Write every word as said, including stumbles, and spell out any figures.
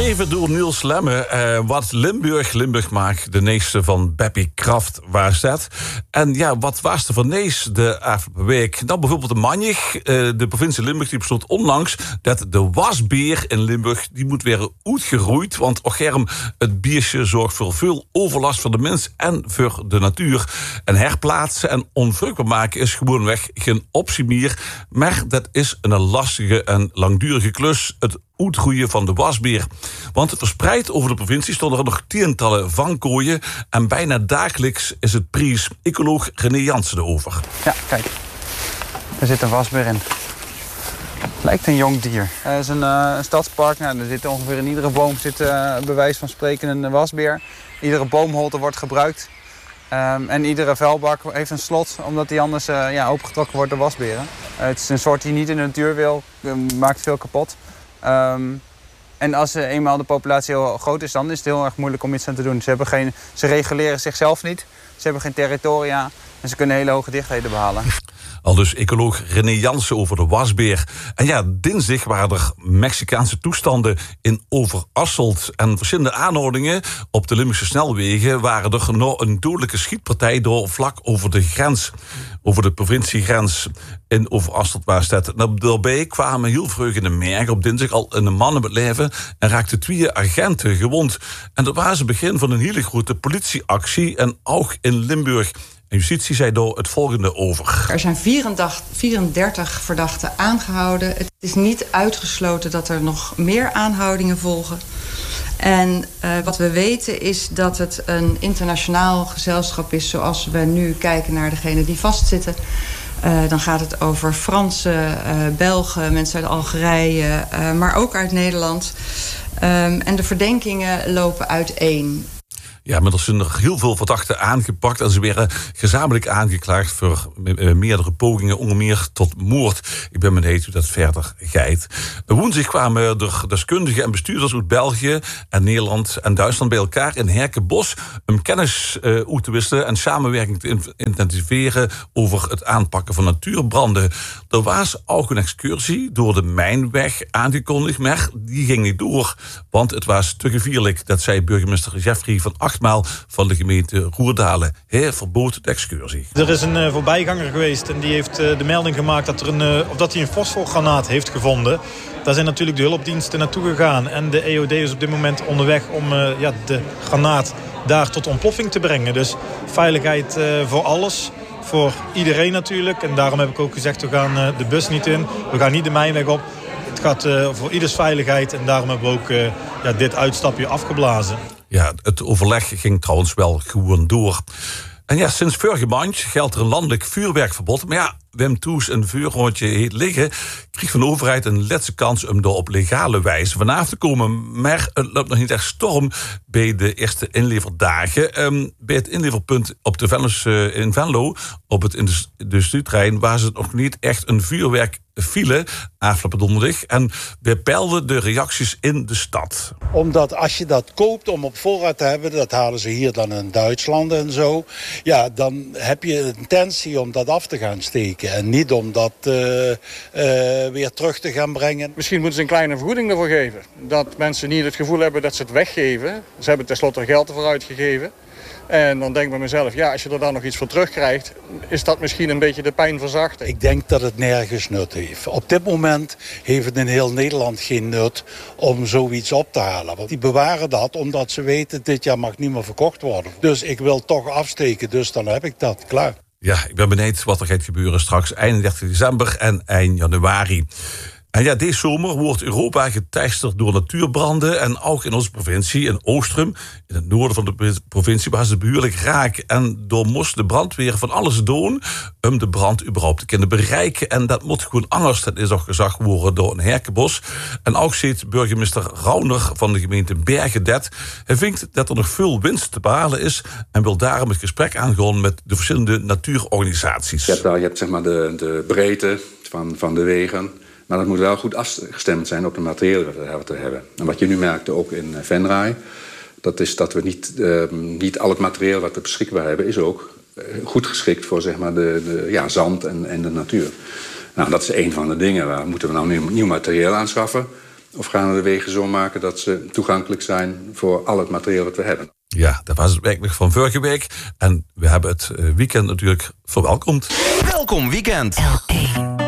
Geschreven door Niels Lemme. Uh, wat Limburg Limburg maakt. De neefste van Beppie Kraft was dat. En ja, wat was er van nees de afgelopen week? Nou, bijvoorbeeld de Manjig. Uh, de provincie Limburg die besloot onlangs dat de wasbeer in Limburg die moet weer uitgeroeid. Want ochem, het biertje zorgt voor veel overlast voor de mens en voor de natuur. En herplaatsen en onvruchtbaar maken is gewoonweg geen optie meer. Maar dat is een lastige en langdurige klus. Het uitgroeien van de wasbeer. Want verspreid over de provincie stonden er nog tientallen vangkooien. En bijna dagelijks is het prijs. Ecoloog René Jansen erover. Ja, kijk. Er zit een wasbeer in. Lijkt een jong dier. Het is een, uh, een stadspark. Nou, er zit ongeveer in iedere boom zit uh, bewijs van spreken een wasbeer. Iedere boomholte wordt gebruikt. Um, en iedere vuilbak heeft een slot, omdat die anders uh, ja, opengetrokken wordt door wasberen. Uh, het is een soort die niet in de natuur wil, uh, maakt veel kapot. Um, en als uh, eenmaal de populatie heel groot is, dan is het heel erg moeilijk om iets aan te doen. Ze, hebben geen, ze reguleren zichzelf niet, ze hebben geen territoria en ze kunnen hele hoge dichtheden behalen. Al dus ecoloog René Jansen over de wasbeer. En ja, dinsdag waren er Mexicaanse toestanden in Overasselt. En verschillende aanhoudingen op de Limburgse snelwegen waren er nog een dodelijke schietpartij door vlak over de grens. Over de provinciegrens in Overasselt was dat. Daarbij kwamen heel vreugd in de merk op dinsdag al een man op het leven en raakten twee agenten gewond. En dat was het begin van een hele grote politieactie en ook in Limburg. En justitie zei daar het volgende over. Er zijn vierendertig verdachten aangehouden. Het is niet uitgesloten dat er nog meer aanhoudingen volgen. En uh, wat we weten is dat het een internationaal gezelschap is, zoals we nu kijken naar degenen die vastzitten. Uh, dan gaat het over Fransen, uh, Belgen, mensen uit Algerije, uh, maar ook uit Nederland. Um, en de verdenkingen lopen uiteen. Ja, inmiddels zijn er heel veel verdachten aangepakt en ze werden gezamenlijk aangeklaagd voor meerdere pogingen, onder meer tot moord. Ik ben benieuwd hoe dat verder gaat. Woensdag kwamen er deskundigen en bestuurders uit België en Nederland en Duitsland bij elkaar in Herkenbos om kennis uh, uit te wisselen en samenwerking te intensiveren over het aanpakken van natuurbranden. Er was ook een excursie door de Mijnweg aangekondigd, maar die ging niet door, want het was te gevierlijk. Dat zei burgemeester Jeffrey van Achtmaal van de gemeente Roerdalen. Hij verbood de excursie. Er is een uh, voorbijganger geweest en die heeft uh, de melding gemaakt dat, er een, uh, of dat hij een fosforgranaat heeft gevonden. Daar zijn natuurlijk de hulpdiensten naartoe gegaan. En de E O D is op dit moment onderweg om uh, ja, de granaat daar tot ontploffing te brengen. Dus veiligheid uh, voor alles. Voor iedereen natuurlijk. En daarom heb ik ook gezegd, we gaan uh, de bus niet in. We gaan niet de Mijnweg op. Het gaat uh, voor ieders veiligheid. En daarom hebben we ook uh, ja, dit uitstapje afgeblazen. Ja, het overleg ging trouwens wel gewoon door. En ja, sinds vorige maand geldt er een landelijk vuurwerkverbod. Maar ja, Wim Toes een vuurrondje heet liggen, kreeg van de overheid een laatste kans om er op legale wijze vanaf te komen. Maar het loopt nog niet echt storm bij de eerste inleverdagen. Um, bij het inleverpunt op de Venlos, uh, in Venlo, op het industrieterrein, was het nog niet echt een vuurwerkfile afgelopen donderdag. En we peilden de reacties in de stad. Omdat als je dat koopt om op voorraad te hebben, dat halen ze hier dan in Duitsland en zo. Ja, dan heb je intentie om dat af te gaan steken. En niet om dat uh, uh, weer terug te gaan brengen. Misschien moeten ze een kleine vergoeding ervoor geven. Dat mensen niet het gevoel hebben dat ze het weggeven. Ze hebben tenslotte er geld ervoor uitgegeven. En dan denk ik bij mezelf, ja, als je er dan nog iets voor terugkrijgt, is dat misschien een beetje de pijn verzachten. Ik denk dat het nergens nut heeft. Op dit moment heeft het in heel Nederland geen nut om zoiets op te halen. Want die bewaren dat omdat ze weten, dit jaar mag niet meer verkocht worden. Dus ik wil toch afsteken, dus dan heb ik dat klaar. Ja, ik ben benieuwd wat er gaat gebeuren straks eind dertig december en eind januari. En ja, deze zomer wordt Europa geteisterd door natuurbranden. En ook in onze provincie, in Oostrum, in het noorden van de provincie, was het behoorlijk raak. En door moest de brandweer van alles doen om de brand überhaupt te kunnen bereiken. En dat moet gewoon anders. Dat is ook gezegd worden door een Herkenbos. En ook ziet burgemeester Rauner van de gemeente Bergen dat. Hij vindt dat er nog veel winst te behalen is en wil daarom het gesprek aangaan met de verschillende natuurorganisaties. Je hebt, daar, je hebt zeg maar de, de breedte van, van de wegen. Maar dat moet wel goed afgestemd zijn op de materialen wat we te hebben. En wat je nu merkte ook in Venray, dat is dat we niet, uh, niet al het materiaal wat we beschikbaar hebben, is ook uh, goed geschikt voor zeg maar, de, de ja, zand en, en de natuur. Nou, dat is een van de dingen. Waar moeten we nou nieuw, nieuw materiaal aanschaffen? Of gaan we de wegen zo maken dat ze toegankelijk zijn voor al het materiaal wat we hebben? Ja, dat was het werkelijk van vorige week. En we hebben het weekend natuurlijk verwelkomd. Welkom weekend. L A